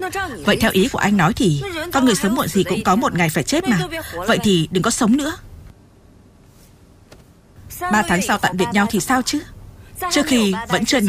Vậy theo ý của anh nói thì con người sớm muộn gì cũng có một ngày phải chết mà. Vậy thì đừng có sống nữa. 3 tháng sau tạm biệt nhau thì sao chứ? Trước khi vẫn chưa